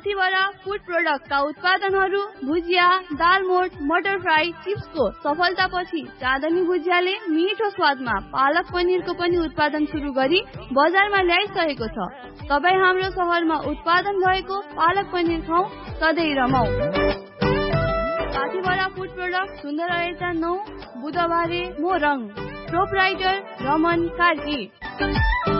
साथीभरा food प्रोडक्टका उत्पादनहरू भुजिया, दालमोट, मटर fry, चिप्सको सफलतापछि चाँदनी भुजियाले मिठो स्वादमा पालक पनिरको पनि उत्पादन सुरु गरी बजारमा ल्याइसकेको छ। तपाईँ हाम्रो शहरमा उत्पादन भएको पालक पनिर खाऊ, सधैँ रमाऊ। साथीभरा फूड प्रोडक्ट सुन्दर रहेछ 9 बुधबारे मोरङ। प्रोपराइटर रमन कार्की।